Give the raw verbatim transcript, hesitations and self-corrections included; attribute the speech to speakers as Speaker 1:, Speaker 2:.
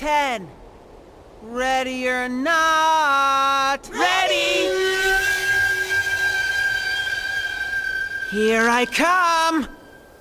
Speaker 1: ten. Ready or not.
Speaker 2: Ready!
Speaker 1: Here I come!